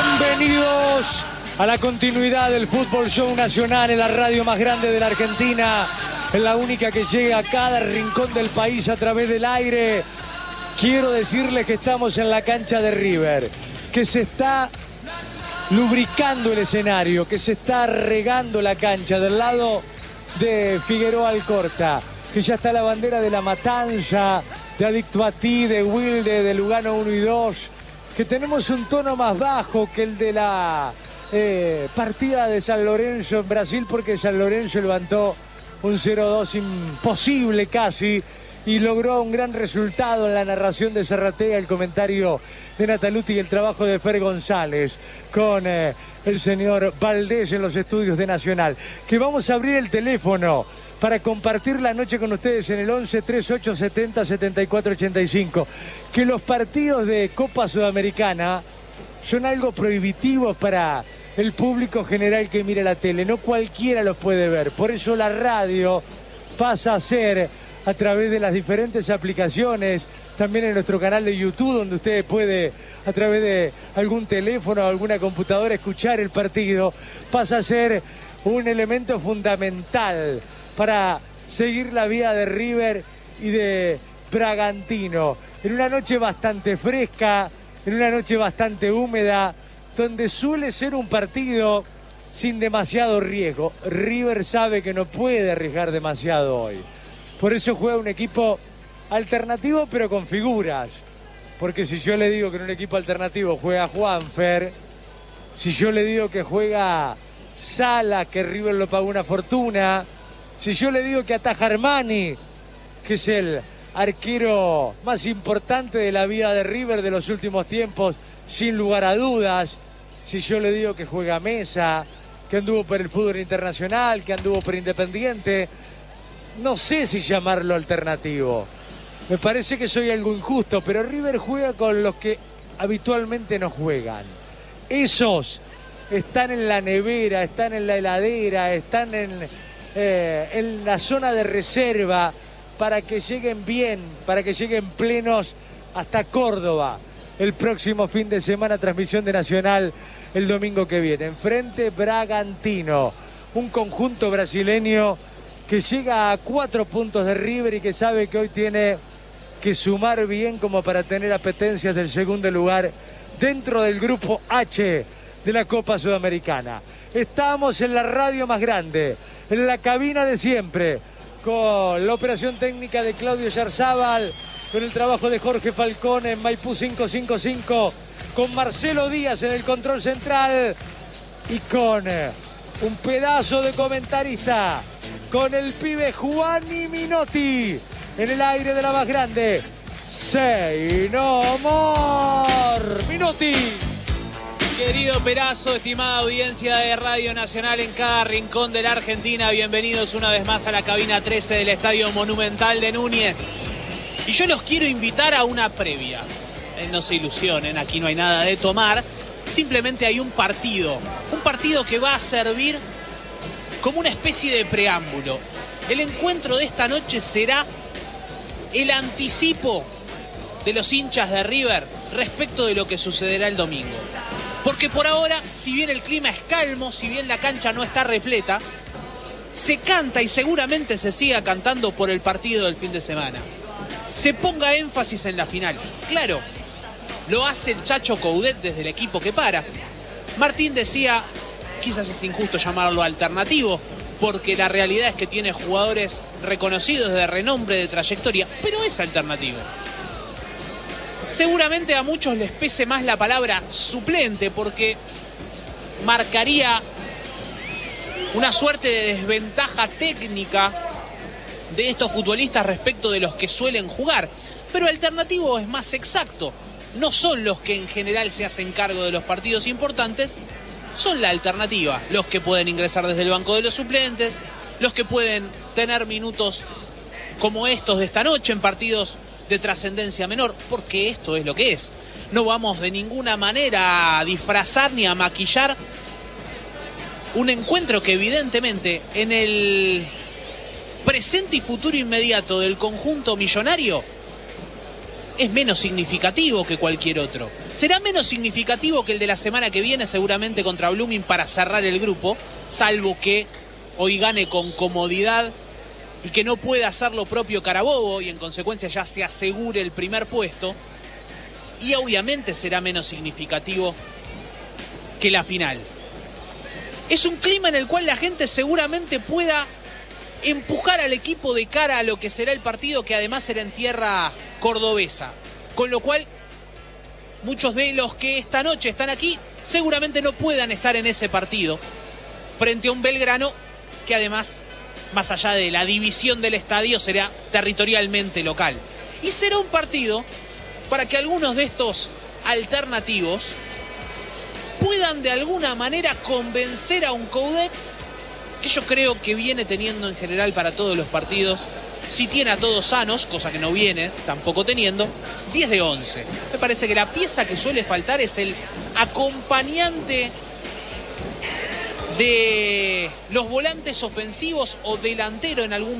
Bienvenidos a la continuidad del Fútbol Show Nacional en la radio más grande de la Argentina, en la única que llega a cada rincón del país a través del aire. Quiero decirles que estamos en la cancha de River, que se está lubricando el escenario, que se está regando la cancha del lado de Figueroa Alcorta, que ya está la bandera de La Matanza, de Adicto a Ti, de Wilde, de Lugano 1 y 2, que tenemos un tono más bajo que el de la partida de San Lorenzo en Brasil, porque San Lorenzo levantó un 0-2 imposible casi y logró un gran resultado en la narración de Zarratea, el comentario de Nataluti y el trabajo de Fer González con el señor Valdés en los estudios de Nacional. Que vamos a abrir el teléfono para compartir la noche con ustedes en el 11 38 70 74 85. Que los partidos de Copa Sudamericana son algo prohibitivos para el público general que mira la tele. No cualquiera los puede ver. Por eso la radio pasa a ser, a través de las diferentes aplicaciones, también en nuestro canal de YouTube, donde usted puede, a través de algún teléfono o alguna computadora, escuchar el partido, pasa a ser un elemento fundamental para seguir la vida de River y de Bragantino. En una noche bastante fresca, en una noche bastante húmeda, donde suele ser un partido sin demasiado riesgo. River sabe que no puede arriesgar demasiado hoy. Por eso juega un equipo alternativo, pero con figuras. Porque si yo le digo que en un equipo alternativo juega Juanfer, si yo le digo que juega Sala, que River lo pagó una fortuna, si yo le digo que ataja Armani, que es el arquero más importante de la vida de River de los últimos tiempos, sin lugar a dudas, si yo le digo que juega Mesa, que anduvo por el fútbol internacional, que anduvo por Independiente, no sé si llamarlo alternativo. Me parece que soy algo injusto, pero River juega con los que habitualmente no juegan. Esos están en la nevera, están en la heladera, están en la zona de reserva para que lleguen bien, para que lleguen plenos hasta Córdoba. El próximo fin de semana, transmisión de Nacional el domingo que viene. Enfrente Bragantino, un conjunto brasileño que llega a 4 puntos de River y que sabe que hoy tiene que sumar bien como para tener apetencias del segundo lugar dentro del grupo H de la Copa Sudamericana. Estamos en la radio más grande, en la cabina de siempre, con la operación técnica de Claudio Yarzábal, con el trabajo de Jorge Falcón en Maipú 555, con Marcelo Díaz en el control central y con un pedazo de comentarista, con el pibe Juani Minotti en el aire de la más grande. Say no more, Minotti. Querido Perazo, estimada audiencia de Radio Nacional en cada rincón de la Argentina, bienvenidos una vez más a la cabina 13 del Estadio Monumental de Núñez. Y yo los quiero invitar a una previa. No se ilusionen, aquí no hay nada de tomar, simplemente hay un partido que va a servir como una especie de preámbulo. El encuentro de esta noche será el anticipo de los hinchas de River respecto de lo que sucederá el domingo. Porque por ahora, si bien el clima es calmo, si bien la cancha no está repleta, se canta y seguramente se siga cantando por el partido del fin de semana. Se ponga énfasis en la final. Claro, lo hace el Chacho Coudet desde el equipo que para. Martín decía, quizás es injusto llamarlo alternativo, porque la realidad es que tiene jugadores reconocidos de renombre, de trayectoria, pero es alternativo. Seguramente a muchos les pese más la palabra suplente, porque marcaría una suerte de desventaja técnica de estos futbolistas respecto de los que suelen jugar. Pero alternativo es más exacto. No son los que en general se hacen cargo de los partidos importantes, son la alternativa. Los que pueden ingresar desde el banco de los suplentes, los que pueden tener minutos como estos de esta noche en partidos de trascendencia menor, porque esto es lo que es. No vamos de ninguna manera a disfrazar ni a maquillar un encuentro que evidentemente en el presente y futuro inmediato del conjunto millonario es menos significativo que cualquier otro. Será menos significativo que el de la semana que viene, seguramente contra Blooming, para cerrar el grupo, salvo que hoy gane con comodidad y que no pueda hacer lo propio Carabobo y en consecuencia ya se asegure el primer puesto. Y obviamente será menos significativo que la final. Es un clima en el cual la gente seguramente pueda empujar al equipo de cara a lo que será el partido, que además será en tierra cordobesa. Con lo cual, muchos de los que esta noche están aquí seguramente no puedan estar en ese partido frente a un Belgrano que además, más allá de la división del estadio, será territorialmente local. Y será un partido para que algunos de estos alternativos puedan de alguna manera convencer a un Coudet que yo creo que viene teniendo en general para todos los partidos, si tiene a todos sanos, cosa que no viene tampoco teniendo, 10 de 11. Me parece que la pieza que suele faltar es el acompañante de los volantes ofensivos o delantero en algún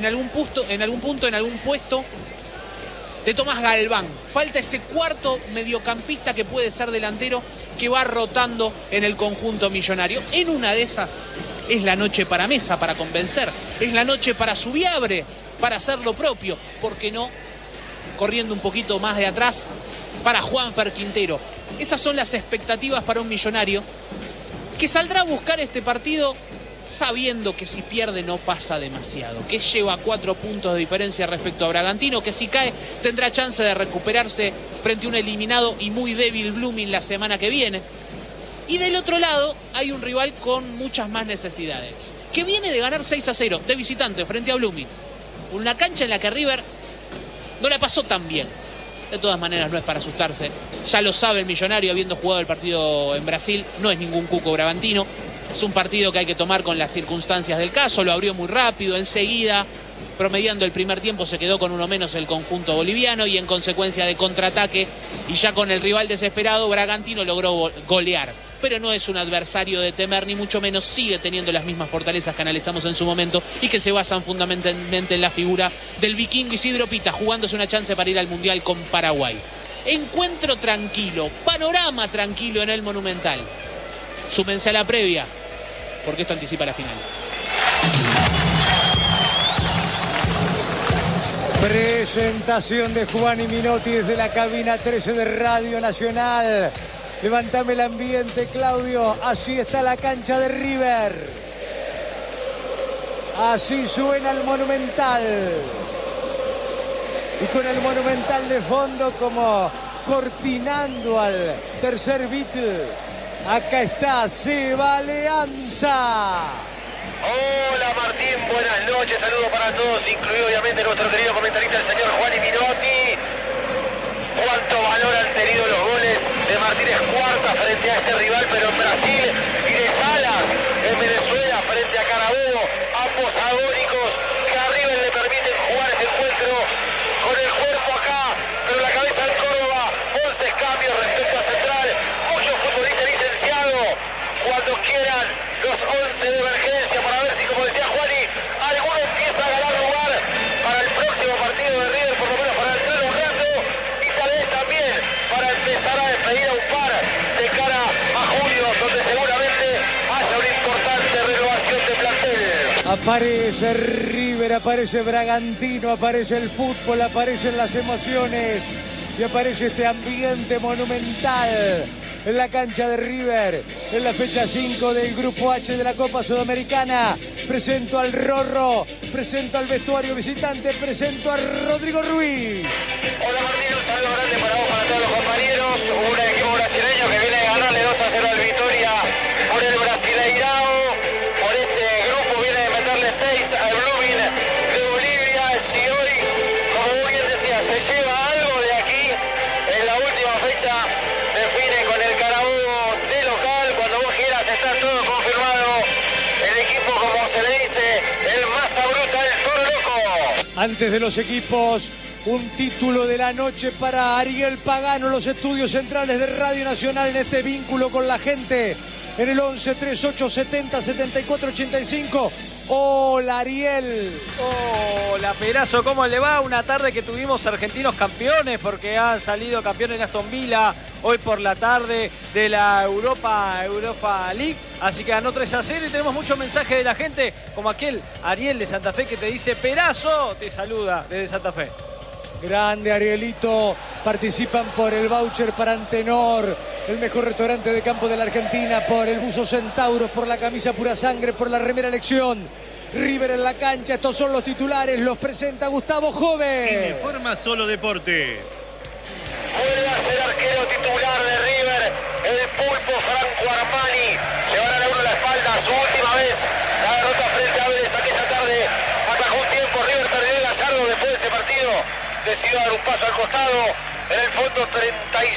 puesto de Tomás Galván. Falta ese cuarto mediocampista que puede ser delantero, que va rotando en el conjunto millonario. En una de esas es la noche para Mesa, para convencer. Es la noche para Subiabre, para hacer lo propio. ¿Por qué no? Corriendo un poquito más de atrás, para Juanfer Quintero. Esas son las expectativas para un Millonario que saldrá a buscar este partido sabiendo que si pierde no pasa demasiado, que lleva 4 puntos de diferencia respecto a Bragantino, que si cae tendrá chance de recuperarse frente a un eliminado y muy débil Blooming la semana que viene. Y del otro lado hay un rival con muchas más necesidades, que viene de ganar 6-0 de visitante frente a Blooming, una cancha en la que River no la pasó tan bien. De todas maneras no es para asustarse, ya lo sabe el Millonario habiendo jugado el partido en Brasil, no es ningún cuco bragantino. Es un partido que hay que tomar con las circunstancias del caso. Lo abrió muy rápido, enseguida, promediando el primer tiempo, se quedó con uno menos el conjunto boliviano y en consecuencia de contraataque y ya con el rival desesperado, Bragantino logró golear. Pero no es un adversario de temer, ni mucho menos. Sigue teniendo las mismas fortalezas que analizamos en su momento y que se basan fundamentalmente en la figura del vikingo Isidro Pita, jugándose una chance para ir al Mundial con Paraguay. Encuentro tranquilo, panorama tranquilo en el Monumental. Súmense a la previa, porque esto anticipa la final. Presentación de Juan y Minotti desde la cabina 13 de Radio Nacional. Levantame el ambiente, Claudio. Así está la cancha de River. Así suena el Monumental. Y con el Monumental de fondo como cortinando al tercer Beatle. Acá está Seba Alianza. Hola Martín, buenas noches, saludos para todos, incluido obviamente nuestro querido comentarista, el señor Juan y Minotti. Cuánto valor han tenido los goles de Martínez Cuarta frente a este rival, pero en Brasil, y de Salas en Venezuela frente a Carabobo, ambos agónicos que a River le permiten jugar ese encuentro con el cuerpo acá, pero la cabeza en Córdoba. 11 cambios respecto a Central, muchos futbolistas licenciados. Cuando quieran los 11 de emergencia para ver si, como decía Juani, alguno empieza a ganar lugar para el próximo partido de River, por lo menos para entrar un rato, y tal vez también para empezar a despedir a un par de cara a julio, donde seguramente haya una importante renovación de plantel. Aparece River, aparece Bragantino, aparece el fútbol, aparecen las emociones y aparece este ambiente monumental en la cancha de River, en la fecha 5 del Grupo H de la Copa Sudamericana. Presento al Rorro, presento al vestuario visitante, presento a Rodrigo Ruiz. Hola Martín, un saludo grande para vos, para todos los compañeros. Un equipo brasileño que viene a ganarle 2-0 al Vitória por el Brasileirao. Por este grupo viene de meterle 6 al Blooming de Bolivia. Si hoy, como vos bien decías, se lleva algo de aquí, en la última fecha define con el Carabobo de local. Cuando vos quieras, está todo confirmado. El equipo, como se le dice, el Masa Bruta, el Toro Loco. Antes de los equipos, un título de la noche para Ariel Pagano, los estudios centrales de Radio Nacional en este vínculo con la gente en el 11 38 70 74 85. Hola, Ariel. Hola, Perazo, ¿cómo le va? Una tarde que tuvimos argentinos campeones porque han salido campeones en Aston Villa hoy por la tarde de la Europa League. Así que ganó 3-0 y tenemos muchos mensajes de la gente, como aquel Ariel de Santa Fe que te dice: Perazo, te saluda desde Santa Fe. Grande, Arielito. Participan por el voucher para Antenor, el mejor restaurante de campo de la Argentina, por el buzo Centauros, por la camisa Pura Sangre, por la remera Elección. River en la cancha, estos son los titulares, los presenta Gustavo Jove. Informa Solo Deportes. Vuelve a ser arquero titular de River, el pulpo Franco Armani. Se va a dar uno la espalda, su última vez. La derrota frente a Vélez aquella tarde. Atajó un tiempo, River perdió el Gallardo después de este partido. Decidió dar un paso al costado. En el fondo 36,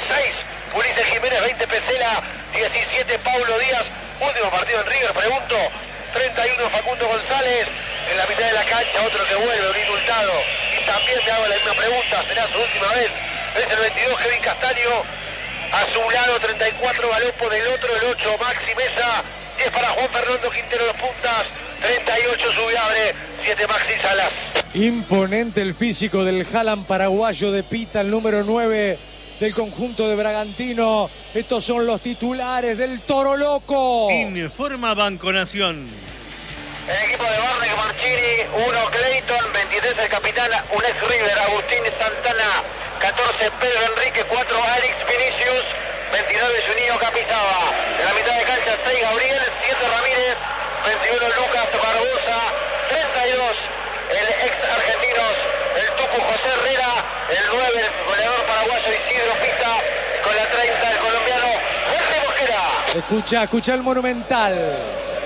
Ulises Jiménez, 20 Pesela, 17 Paulo Díaz. Último partido en River, pregunto. 31 Facundo González. En la mitad de la cancha otro que vuelve, un indultado. Y también me hago la misma pregunta, ¿será su última vez? Es el 22 Kevin Castaño. A su lado 34 Galopo, del otro el 8 Maxi Mesa. 10 para Juan Fernando Quintero los puntas. 38 Subiabre, 7 Maxi Salas. Imponente el físico del Haaland paraguayo de Pita, el número 9 del conjunto de Bragantino. Estos son los titulares del Toro Loco. Informa Banco Nación. El equipo de Barney Marchini, 1 Clayton, 23 el capitán, un ex River, Agustín Santana, 14 Pedro Enrique, 4 Alex Vinicius, 29 Juninho Capizaba. En la mitad de cancha 6 Gabriel, 7 Ramírez, 21 Lucas Barbosa, 32 el ex argentinos, el Tucu José Herrera, el 9 el goleador paraguayo Isidro Pita, con la 30 el colombiano Jorge Mosquera. Escucha el Monumental.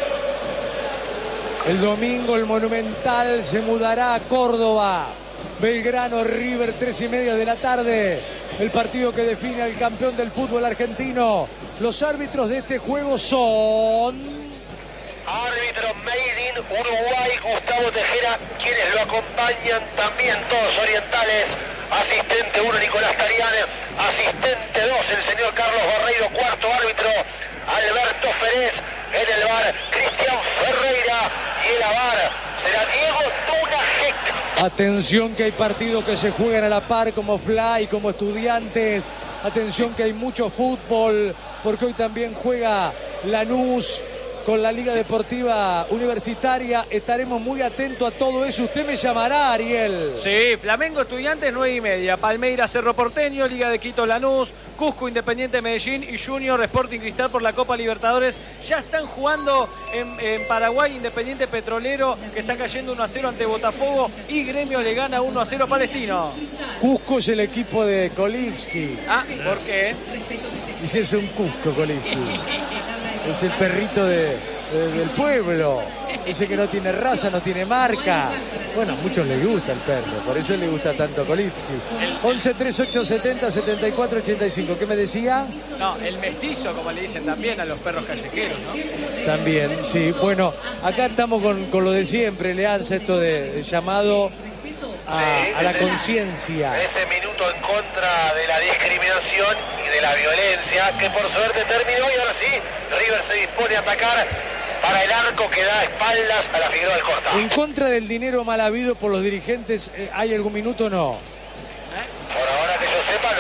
El domingo el Monumental se mudará a Córdoba. Belgrano, River, 3:30 de la tarde. El partido que define al campeón del fútbol argentino. Los árbitros de este juego son... Árbitro Made in Uruguay, Gustavo Tejera, quienes lo acompañan también todos orientales. Asistente 1, Nicolás Tarián. Asistente 2, el señor Carlos Barreiro. Cuarto árbitro, Alberto Ferez. En el VAR, Cristian Ferreira. Y el VAR será Diego Tunajec. Atención que hay partidos que se juegan a la par, como Fly, como Estudiantes. Atención que hay mucho fútbol, porque hoy también juega Lanús con la Liga Deportiva Universitaria. Estaremos muy atentos a todo eso. Usted me llamará, Ariel. Sí, Flamengo Estudiantes 9:30, Palmeiras Cerro Porteño, Liga de Quito Lanús, Cusco Independiente Medellín y Junior Sporting Cristal por la Copa Libertadores. Ya están jugando en Paraguay Independiente Petrolero, que está cayendo 1-0 ante Botafogo, y Gremio le gana 1-0 a Palestino. Cusco es el equipo de Kolivsky. Ah, ¿por qué? Dice, es un Cusco, Kolivsky. Es el perrito del pueblo. Dice que no tiene raza, no tiene marca. Bueno, a muchos les gusta el perro, por eso le gusta tanto a Kolivsky. 11 38 70 74 85. ¿Qué me decía? No, el mestizo, como le dicen también a los perros callejeros, ¿no? También, sí. Bueno, acá estamos con lo de siempre, Leanza, esto de llamado a la conciencia. Este minuto en contra de la discriminación y de la violencia, que por suerte terminó, y ahora sí, River se dispone a atacar para el arco que da espaldas a la Figueroa del Corta. En contra del dinero mal habido por los dirigentes, ¿hay algún minuto o no? Por ahora que yo sepa,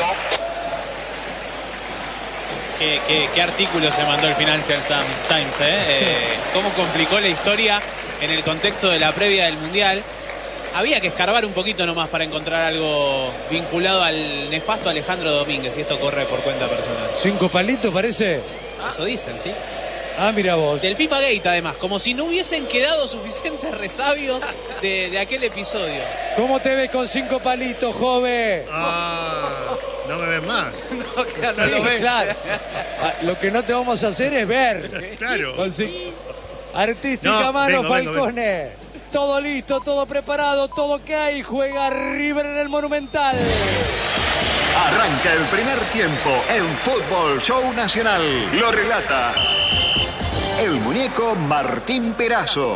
no. ¿Qué artículo se mandó el Financial Times? ¿Cómo complicó la historia en el contexto de la previa del Mundial? Había que escarbar un poquito nomás para encontrar algo vinculado al nefasto Alejandro Domínguez, y esto corre por cuenta personal. 5 palitos, parece. Eso dicen, ¿sí? Ah, mira vos. Del FIFA Gate, además, como si no hubiesen quedado suficientes resabios de aquel episodio. ¿Cómo te ves con 5 palitos, joven? No me ves más. No, claro, Sí, no lo ves. claro. Lo que no te vamos a hacer es ver. Claro. Artística No, mano, vengo. Falcone. Todo listo, todo preparado, todo que hay. Juega River en el Monumental. Arranca el primer tiempo en Fútbol Show Nacional. Lo relata el muñeco Martín Perazo.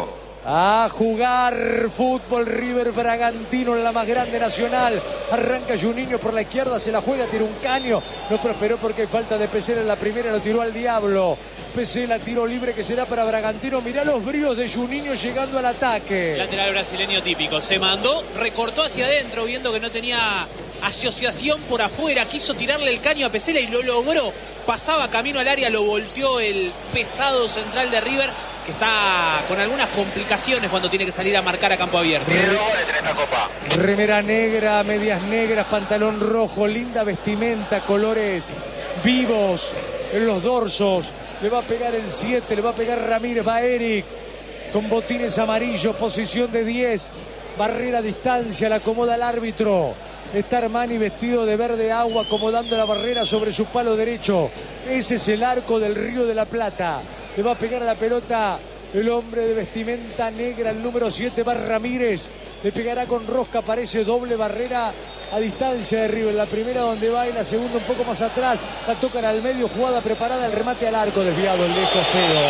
A jugar fútbol River Bragantino en la más grande nacional. Arranca Juninho por la izquierda, se la juega, tira un caño. No prosperó porque hay falta de Pesela en la primera, lo tiró al diablo. Pesela, tiro libre que será para Bragantino. Mirá los bríos de Juninho llegando al ataque. Lateral brasileño típico. Se mandó, recortó hacia adentro viendo que no tenía asociación por afuera. Quiso tirarle el caño a Pesela y lo logró. Pasaba camino al área, lo volteó el pesado central de River, que está con algunas complicaciones cuando tiene que salir a marcar a campo abierto. Tiene 2 goles en esta copa. Remera negra, medias negras, pantalón rojo, linda vestimenta, colores vivos en los dorsos. Le va a pegar el 7, le va a pegar Ramírez, va Eric con botines amarillos, posición de 10, barrera a distancia, la acomoda el árbitro. Está Armani vestido de verde agua, acomodando la barrera sobre su palo derecho. Ese es el arco del Río de la Plata. Le va a pegar a la pelota el hombre de vestimenta negra, el número 7, va Ramírez. Le pegará con rosca, parece doble barrera a distancia de River. La primera donde va y la segunda un poco más atrás. La tocan al medio, jugada preparada, el remate al arco. Desviado, lejos,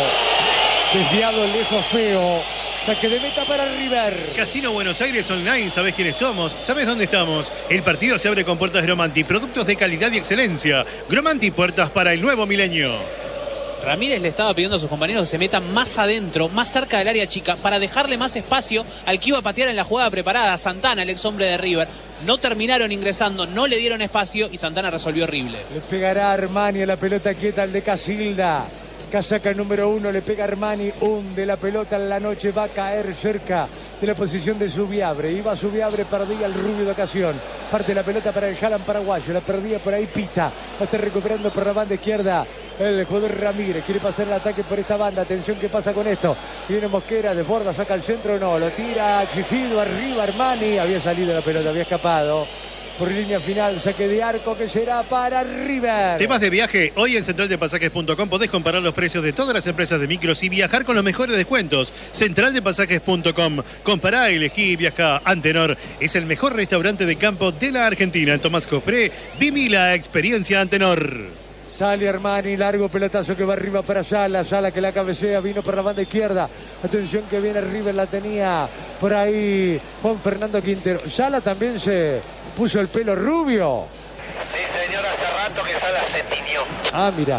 feo. Desviado, lejos, feo. Saque de meta para River. Casino Buenos Aires Online, ¿sabés quiénes somos? ¿Sabés dónde estamos? El partido se abre con puertas Gromanti, productos de calidad y excelencia. Gromanti, puertas para el nuevo milenio. Ramírez le estaba pidiendo a sus compañeros que se metan más adentro, más cerca del área chica, para dejarle más espacio al que iba a patear en la jugada preparada, Santana, el ex hombre de River. No terminaron ingresando, no le dieron espacio y Santana resolvió horrible. Le pegará Armani a la pelota quieta al de Casilda. Casaca número 1, le pega Armani, hunde la pelota en la noche, va a caer cerca de la posición de Subiabre. Iba Subiabre, perdía el rubio de ocasión. Parte la pelota para el Jalan paraguayo, la perdía por ahí Pita. La está recuperando por la banda izquierda el jugador Ramírez. Quiere pasar el ataque por esta banda. Atención, ¿qué pasa con esto? Viene Mosquera, desborda, saca el centro, no. Lo tira exigido arriba Armani. Había salido la pelota, había escapado. Por línea final, saque de arco que será para River. ¿Temas de viaje? Hoy en centraldepasajes.com podés comparar los precios de todas las empresas de micros y viajar con los mejores descuentos. Centraldepasajes.com. Compará, elegí y viajá. Antenor es el mejor restaurante de campo de la Argentina. En Tomás Cofré, viví la experiencia Antenor. Sale Armani, largo pelotazo que va arriba para Sala. Sala que la cabecea, vino por la banda izquierda. Atención que viene River, la tenía por ahí Juan Fernando Quintero. Sala también se puso el pelo rubio. Sí, señor, hace rato que Sala se tiñó. Ah, mira,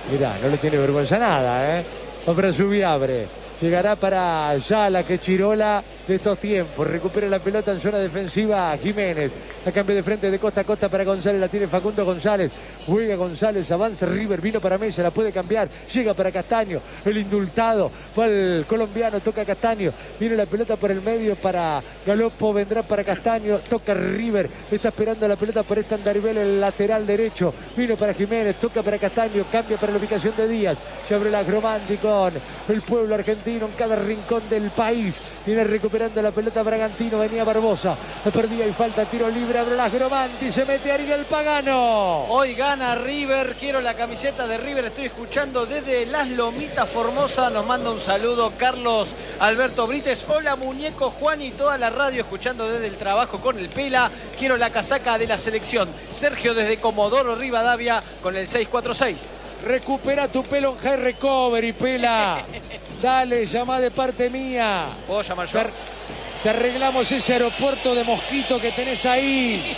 no le tiene vergüenza nada, ¿eh? Va para Subiabre. Llegará para Sala, que chirola de estos tiempos. Recupera la pelota en zona defensiva Jiménez. La cambia de frente de costa a costa para González. La tiene Facundo González. Juega González, avanza River. Vino para Mesa, la puede cambiar. Llega para Castaño. El indultado. Va el colombiano, toca Castaño. Viene la pelota por el medio para Galopo. Vendrá para Castaño. Toca River. Está esperando la pelota por Estandaribel, el lateral derecho. Vino para Jiménez. Toca para Castaño. Cambia para la ubicación de Díaz. Se abre la Gromanti con el pueblo argentino en cada rincón del país. Viene recuperando la pelota Bragantino. Venía Barbosa. La perdía y falta. Tiro libre. Abre las Gromanti. Se mete Ariel Pagano. Hoy gana River. Quiero la camiseta de River. Estoy escuchando desde Las Lomitas, Formosa. Nos manda un saludo Carlos Alberto Brites. Hola muñeco Juan y toda la radio escuchando desde el trabajo con el Pela. Quiero la casaca de la selección. Sergio desde Comodoro Rivadavia con el 646. Recupera tu pelo en High Recovery, Pela. Dale, llama de parte mía. ¿Puedo llamar yo? Te arreglamos ese aeropuerto de mosquito que tenés ahí.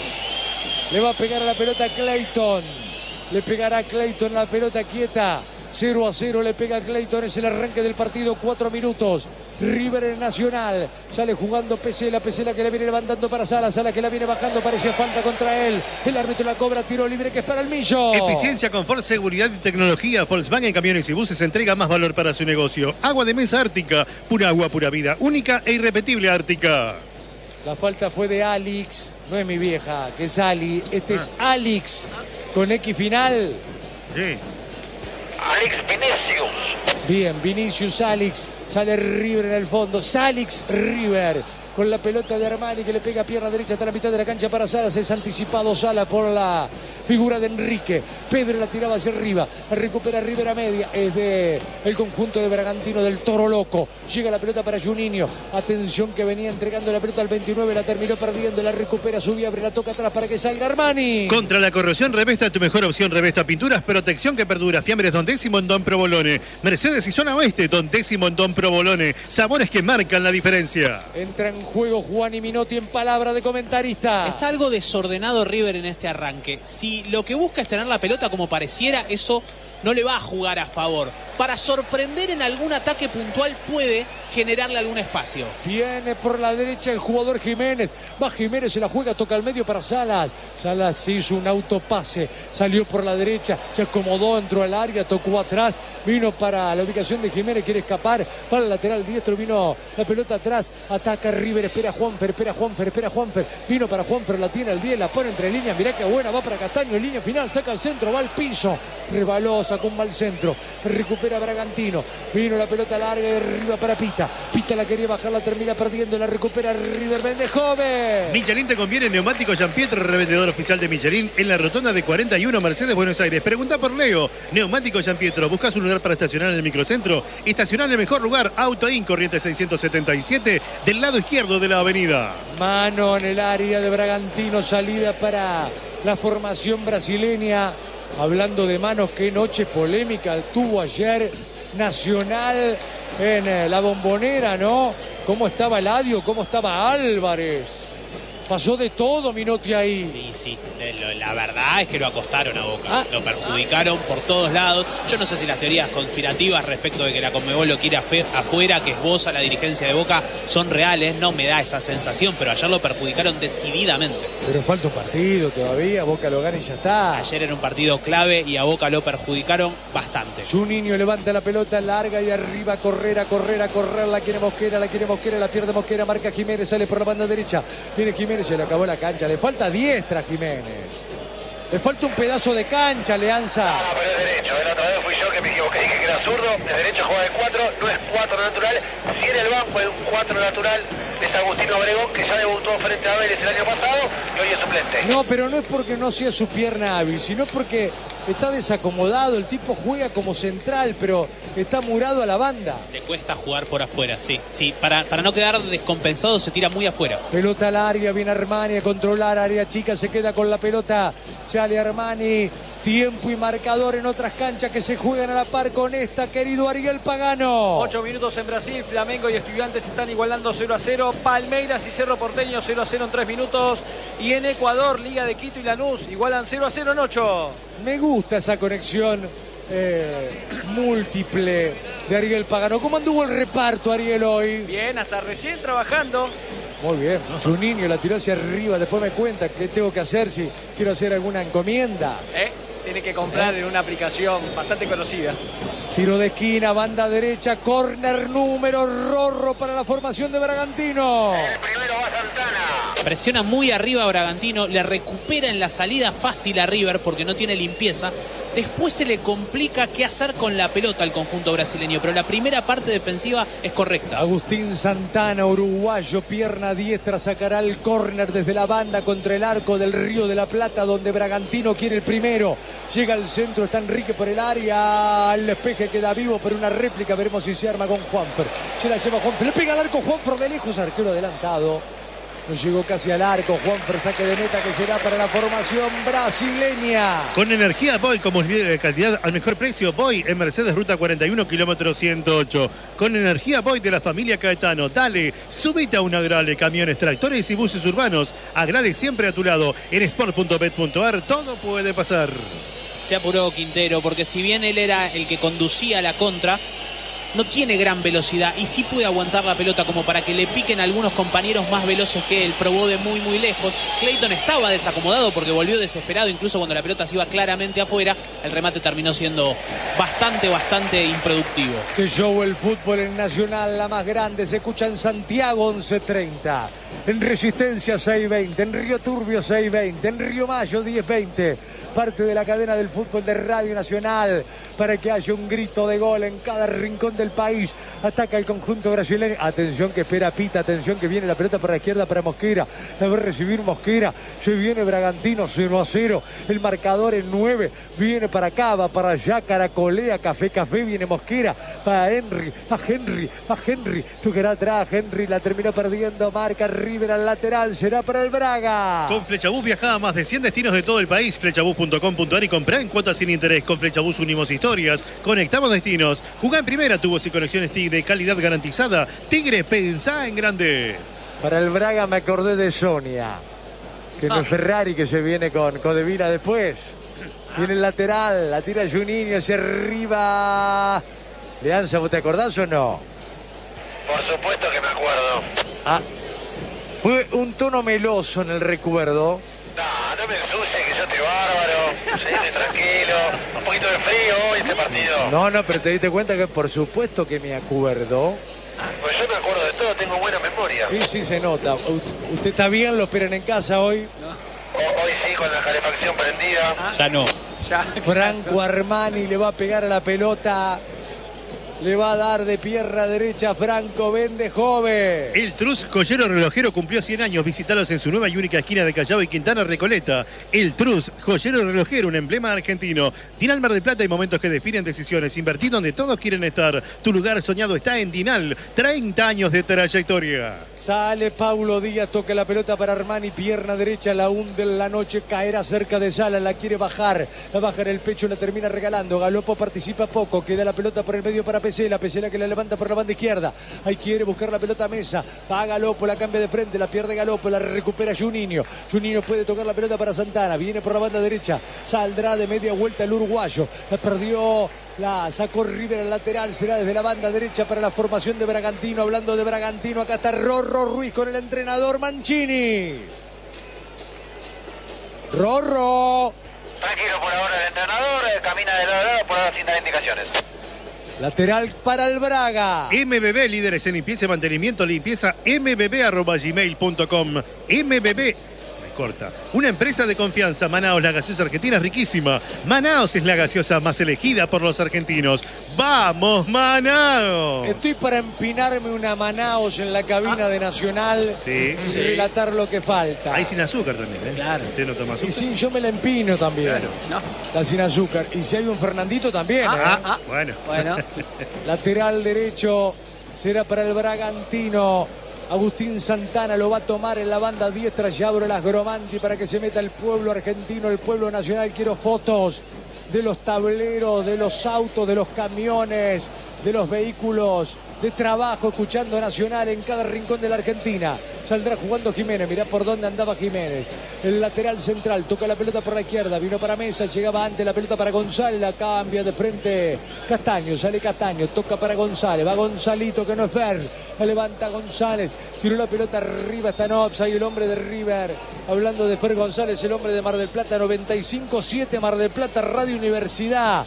Le va a pegar a la pelota a Clayton. Le pegará a Clayton la pelota quieta. 0-0 le pega a Clayton. Es el arranque del partido. 4 minutos. River en Nacional. Sale jugando Pesela. Pesela que la viene levantando para Sala. Sala que la viene bajando. Parece falta contra él. El árbitro la cobra. Tiro libre que es para el Millo. Eficiencia, confort, seguridad y tecnología. Volkswagen Camiones y Buses entrega más valor para su negocio. Agua de mesa Ártica. Pura agua, pura vida. Única e irrepetible Ártica. La falta fue de Alix. No es mi vieja, que es Ali. Este es Alix con X final. Sí. Alex Vinicius. Bien, Vinicius, Alix. Sale River en el fondo. Salix River. con la pelota de Armani que le pega pierna derecha hasta la mitad de la cancha para Salas. Es anticipado Salas por la figura de Enrique. Pedro la tiraba hacia arriba, recupera Rivera media, es de el conjunto de Bragantino, del Toro Loco. Llega la pelota para Juninho, atención que venía entregando la pelota al 29, la terminó perdiendo, la recupera, subía, abre, la toca atrás para que salga Armani. Contra la corrosión, Revesta, tu mejor opción. Revesta Pinturas, protección que perdura. Fiambres Don Décimo en Don Provolone. Mercedes y Zona Oeste, Don Décimo en Don Provolone. Sabores que marcan la diferencia. Entra en juego Juani Minotti en palabra de comentarista. Está algo desordenado River en este arranque. Si lo que busca es tener la pelota como pareciera, eso no le va a jugar a favor. Para sorprender en algún ataque puntual puede generarle algún espacio. Viene por la derecha el jugador Jiménez. Va Jiménez, se la juega, toca al medio para Salas. Salas hizo un autopase, salió por la derecha, se acomodó, entró al área, tocó atrás, vino para la ubicación de Jiménez, quiere escapar, para el lateral diestro, vino la pelota atrás, ataca River, espera Juanfer, vino para Juanfer, la tiene al 10, la pone entre líneas, mirá qué buena, va para Castaño, en línea final, saca el centro, va al piso, rebaló, sacó un mal centro, recupera Bragantino, vino la pelota larga y arriba para Pita la quería bajar, la termina perdiendo, la recupera River Méndez Joven. Michelin te conviene, neumático Gianpietro, revendedor oficial de Michelin en la rotonda de 41 Mercedes, Buenos Aires. Pregunta por Leo, neumático Gianpietro, ¿buscas un lugar para estacionar en el microcentro? Estacionar en el mejor lugar, Auto In, corriente 677, del lado izquierdo de la avenida. Mano en el área de Bragantino, salida para la formación brasileña. Hablando de manos, qué noche polémica tuvo ayer Nacional en la Bombonera, ¿no? ¿Cómo estaba Eladio? ¿Cómo estaba Álvarez? Pasó de todo Minotti ahí. Sí, la verdad es que lo acostaron a Boca. Lo perjudicaron por todos lados. Yo no sé si las teorías conspirativas respecto de que la Conmebol lo quiere afuera, que esboza la dirigencia de Boca, son reales. No me da esa sensación, pero ayer lo perjudicaron decididamente. Pero falta un partido todavía, Boca lo gana y ya está. Ayer era un partido clave y a Boca lo perjudicaron bastante. Juninho levanta la pelota larga y arriba, correr, la quiere Mosquera, la pierde Mosquera, marca Jiménez, sale por la banda derecha. Viene Jiménez, se le acabó la cancha, le falta diestra a Jiménez. Le falta un pedazo de cancha, Leanza. Pero es derecho, la otra vez fui yo que me equivoqué, dije que era zurdo, es derecho, juega de 4, no es 4 natural, si en el banco es un 4 natural, es Agustino Obregón, que ya debutó frente a Vélez el año pasado y hoy es suplente. No, pero no es porque no sea su pierna hábil, sino porque está desacomodado, el tipo juega como central, pero está murado a la banda. Le cuesta jugar por afuera, sí, para no quedar descompensado se tira muy afuera. Pelota al área, viene Armani a controlar, área chica, se queda con la pelota, sale Armani, tiempo y marcador en otras canchas que se juegan a la par con esta, querido Ariel Pagano. 8 minutos en Brasil, Flamengo y Estudiantes están igualando 0-0, Palmeiras y Cerro Porteño 0-0 en 3 minutos, y en Ecuador, Liga de Quito y Lanús igualan 0-0 en 8. Me gusta esa conexión múltiple de Ariel Pagano. ¿Cómo anduvo el reparto, Ariel, hoy? Bien, hasta recién trabajando. Muy bien, Juninho la tiró hacia arriba, después me cuenta qué tengo que hacer si quiero hacer alguna encomienda. Tiene que comprar en una aplicación bastante conocida. Tiro de esquina, banda derecha, córner número Rorro para la formación de Bragantino. El primero va Santana. Presiona muy arriba a Bragantino, le recupera en la salida fácil a River porque no tiene limpieza. Después se le complica qué hacer con la pelota al conjunto brasileño, pero la primera parte defensiva es correcta. Agustín Santana, uruguayo, pierna diestra, sacará el córner desde la banda contra el arco del Río de la Plata, donde Bragantino quiere el primero. Llega al centro, está Enrique por el área, el despeje queda vivo, pero una réplica, veremos si se arma con Juanfer. Se la lleva Juanfer, le pega al arco Juanfer de lejos, arquero adelantado. No llegó casi al arco, Juanfer, saque de meta que será para la formación brasileña. Con energía Boy como líder de calidad al mejor precio, Boy en Mercedes Ruta 41, kilómetro 108. Con energía Boy de la familia Caetano. Dale, subite a un Agrale, camiones, tractores y buses urbanos. Agrale siempre a tu lado. En sport.bet.ar todo puede pasar. Se apuró Quintero porque si bien él era el que conducía la contra, no tiene gran velocidad y sí puede aguantar la pelota como para que le piquen algunos compañeros más veloces que él. Probó de muy lejos. Clayton estaba desacomodado porque volvió desesperado, incluso cuando la pelota se iba claramente afuera. El remate terminó siendo bastante improductivo. Que show el fútbol en Nacional, la más grande, se escucha en Santiago 11:30. En Resistencia 620, en Río Turbio 620, en Río Mayo 1020. Parte de la cadena del fútbol de Radio Nacional para que haya un grito de gol en cada rincón del país. Ataca el conjunto brasileño. Atención que espera Pita, atención que viene la pelota para la izquierda para Mosquera. La va a recibir Mosquera. Se viene Bragantino 0-0. El marcador en 9. Viene para acá, va para allá, caracolea, café, viene Mosquera. Para Henry, va Henry. Tocará atrás, Henry la terminó perdiendo. Marca River al lateral, será para el Braga. Con Flechabús viajá a más de 100 destinos de todo el país. Flechabús.com.ar y comprá en cuotas sin interés. Con Flechabús unimos historias, conectamos destinos. Jugá en primera, tubos y conexiones Tigre, calidad garantizada. Tigre, pensá en grande. Para el Braga me acordé de Sonia, que no es Ferrari, que se viene con Codevila después. Viene el lateral, la tira Juninho hacia arriba. Leanza, ¿vos te acordás o no? Por supuesto que me acuerdo. Fue un tono meloso en el recuerdo. No me ensucies, que yo estoy bárbaro. Sí, estoy tranquilo. Un poquito de frío hoy este partido. No, pero te diste cuenta que por supuesto que me acuerdo. Pues yo me acuerdo de todo, tengo buena memoria. Sí, se nota. ¿Usted está bien? ¿Lo esperan en casa hoy? Hoy sí, con la calefacción prendida. Ya no. Franco Armani le va a pegar a la pelota. Le va a dar de pierna derecha Franco Vendejove. El Trus Joyero Relojero cumplió 100 años. Visítalos en su nueva y única esquina de Callao y Quintana Recoleta. El Trus Joyero Relojero, un emblema argentino. Dinal Mar del Plata, hay momentos que definen decisiones. Invertir donde todos quieren estar. Tu lugar soñado está en Dinal. 30 años de trayectoria. Sale Paulo Díaz, toca la pelota para Armani, pierna derecha, la hunde en la noche, caerá cerca de Sala, la quiere bajar, la baja en el pecho, la termina regalando. Galopo participa poco, queda la pelota por el medio para Pesela que la levanta por la banda izquierda. Ahí quiere buscar la pelota a Mesa, va a Galopo, la cambia de frente, la pierde Galopo, la recupera Juninho. Juninho puede tocar la pelota para Santana, viene por la banda derecha, saldrá de media vuelta el uruguayo, la perdió. La sacó River al lateral, será desde la banda derecha para la formación de Bragantino. Hablando de Bragantino, acá está Rorro Ruiz con el entrenador Mancini. Rorro. Tranquilo por ahora el entrenador, camina de lado a lado por ahora sin dar indicaciones. Lateral para el Braga. MBB, líderes en limpieza y mantenimiento, limpieza mbb@gmail.com. MBB. Corta. Una empresa de confianza. Manaos, la gaseosa argentina es riquísima. Manaos es la gaseosa más elegida por los argentinos. ¡Vamos, Manaos! Estoy para empinarme una Manaos en la cabina de Nacional y relatar lo que falta. Hay sin azúcar también, ¿eh? Claro. Si usted no toma azúcar. Y sí, yo me la empino también. Claro. No. La sin azúcar. Y si hay un Fernandito también, Bueno. Lateral derecho será para el Bragantino. Agustín Santana lo va a tomar en la banda diestra. Ya abro las Gromanti para que se meta el pueblo argentino, el pueblo nacional. Quiero fotos de los tableros, de los autos, de los camiones, de los vehículos de trabajo, escuchando Nacional en cada rincón de la Argentina. Saldrá jugando Jiménez, mirá por dónde andaba Jiménez. El lateral central, toca la pelota por la izquierda, vino para Mesa, llegaba antes la pelota para González, la cambia de frente Castaño, sale Castaño, toca para González, va Gonzalito que no es Fer, la levanta González, tiró la pelota arriba, está en offside el hombre de River. Hablando de Fer González, el hombre de Mar del Plata, 95.7 Mar del Plata, Radio Universidad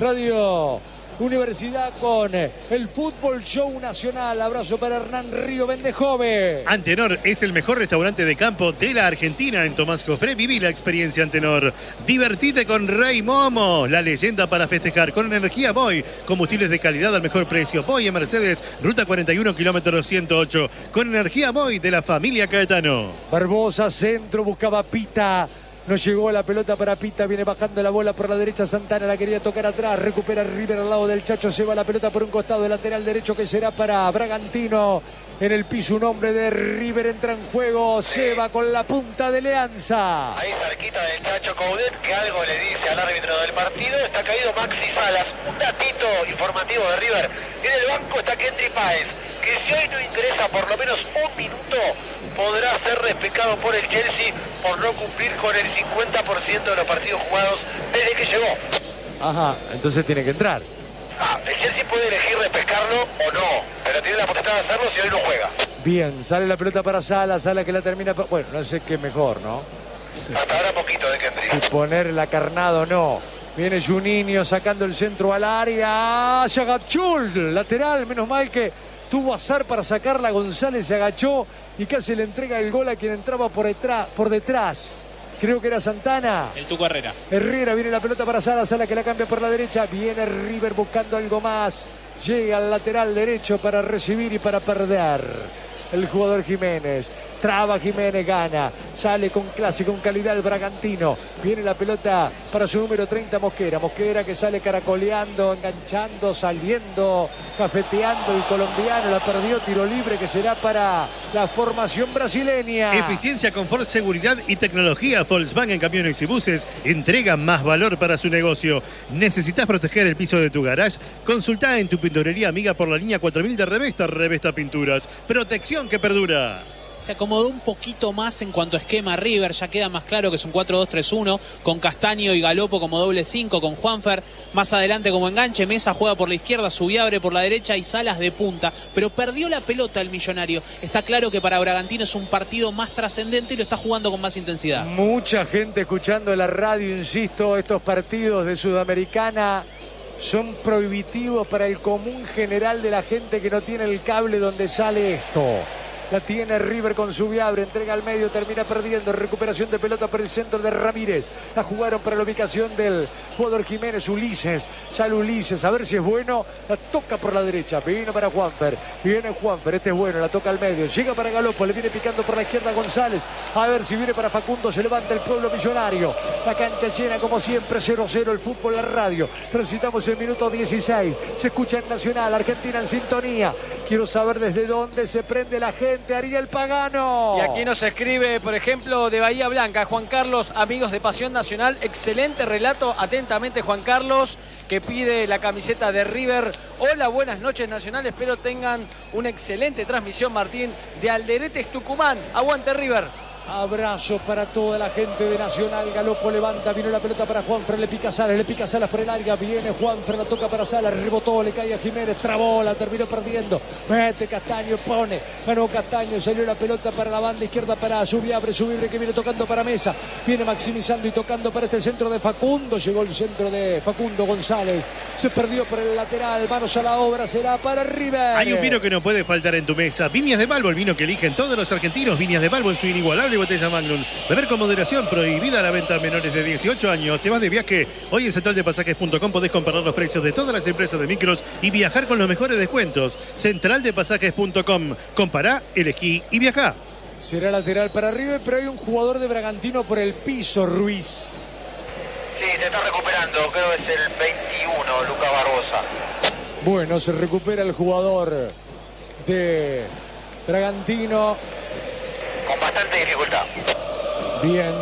con el Fútbol Show Nacional. Abrazo para Hernán Río Vendejove. Antenor es el mejor restaurante de campo de la Argentina. En Tomás Jofré viví la experiencia Antenor. Divertite con Rey Momo, la leyenda para festejar. Con energía Boy, combustibles de calidad al mejor precio. Boy en Mercedes, ruta 41, kilómetro 108. Con energía Boy de la familia Caetano. Barbosa, centro, buscaba Pita. No llegó la pelota para Pita, viene bajando la bola por la derecha, Santana la quería tocar atrás, recupera River al lado del Chacho, se va la pelota por un costado, el lateral derecho que será para Bragantino. En el piso un hombre de River entra en juego, se va con la punta de Leanza. Ahí cerquita del Chacho Coudet, que algo le dice al árbitro del partido, está caído Maxi Salas. Un datito informativo de River. En el banco está Kendry Páez, que si hoy no ingresa por lo menos un minuto, podrá ser repescado por el Chelsea por no cumplir con el 50% de los partidos jugados desde que llegó. Ajá, entonces tiene que entrar. El Chelsea puede elegir repescarlo o no, pero tiene la potestad de hacerlo si hoy no juega. Bien, sale la pelota para Sala que la termina... Bueno, no sé qué mejor, ¿no? Hasta ahora poquito de Kendry. Si ponerla Carnado no. Viene Juninho sacando el centro al área. Yagapchul, lateral, menos mal que tuvo azar para sacarla. González se agachó y casi le entrega el gol a quien entraba por detrás. Creo que era Santana. El Tuco Herrera. Herrera, viene la pelota para Sala, Sala que la cambia por la derecha. Viene River buscando algo más. Llega al lateral derecho para recibir y para perder. El jugador Jiménez. Traba Jiménez, gana. Sale con clase, con calidad el Bragantino. Viene la pelota para su número 30, Mosquera. Mosquera que sale caracoleando, enganchando, saliendo, cafeteando el colombiano. La perdió, tiro libre que será para la formación brasileña. Eficiencia, confort, seguridad y tecnología. Volkswagen Camiones y Buses entrega más valor para su negocio. ¿Necesitas proteger el piso de tu garage? Consultá en tu pinturería amiga por la línea 4000 de Revesta. Revesta Pinturas. Protección que perdura. Se acomodó un poquito más en cuanto a esquema River, ya queda más claro que es un 4-2-3-1, con Castaño y Galopo como doble 5, con Juanfer más adelante como enganche, Mesa juega por la izquierda, Subiabre por la derecha y Salas de punta, pero perdió la pelota el Millonario. Está claro que para Bragantino es un partido más trascendente y lo está jugando con más intensidad. Mucha gente escuchando la radio, insisto, estos partidos de Sudamericana son prohibitivos para el común general de la gente que no tiene el cable donde sale esto. La tiene River con Subiabre, entrega al medio, termina perdiendo, recuperación de pelota por el centro de Ramírez. La jugaron para la ubicación del jugador Jiménez, Ulises. Sale Ulises, a ver si es bueno, la toca por la derecha, vino para Juanfer, viene Juanfer, este es bueno, la toca al medio, llega para Galopo, le viene picando por la izquierda González, a ver si viene para Facundo, se levanta el pueblo millonario. La cancha llena como siempre, 0-0 el fútbol, la radio. Transitamos el minuto 16, se escucha en Nacional, Argentina en sintonía. Quiero saber desde dónde se prende la gente, Ariel Pagano. Y aquí nos escribe, por ejemplo, de Bahía Blanca, Juan Carlos, amigos de Pasión Nacional, excelente relato, atentamente Juan Carlos, que pide la camiseta de River. Hola, buenas noches Nacional, espero tengan una excelente transmisión, Martín, de Alderetes, Tucumán. Aguante River. Abrazo para toda la gente de Nacional. Galopo levanta, vino la pelota para Juanfer, le pica Salas por el área, viene Juanfer, la toca para Salas, rebotó, le cae a Jiménez, trabó, la terminó perdiendo, mete Castaño, pone, ganó Castaño, salió la pelota para la banda izquierda para Subiabre que viene tocando para Mesa, viene maximizando y tocando para este centro de Facundo, llegó el centro de Facundo González, se perdió por el lateral, manos a la obra, será para River. Hay un vino que no puede faltar en tu mesa, Viñas de Balbo, el vino que eligen todos los argentinos. Viñas de Balbo en su inigualable botella Magnum. Beber con moderación, prohibida la venta a menores de 18 años. Te vas de viaje. Hoy en centraldepasajes.com podés comparar los precios de todas las empresas de micros y viajar con los mejores descuentos. Centraldepasajes.com. Compará, elegí y viajá. Será lateral para River, pero hay un jugador de Bragantino por el piso, Ruiz. Sí, se está recuperando, creo que es el 21, Lucas Barbosa. Bueno, se recupera el jugador de Bragantino. Con bastante dificultad. Bien.